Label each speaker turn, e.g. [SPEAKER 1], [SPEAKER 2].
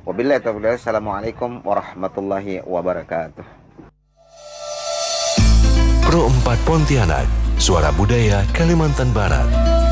[SPEAKER 1] Wabillahi taufiq. Assalamualaikum warahmatullahi wabarakatuh.
[SPEAKER 2] Pro 4 Pontianak, suara budaya Kalimantan Barat.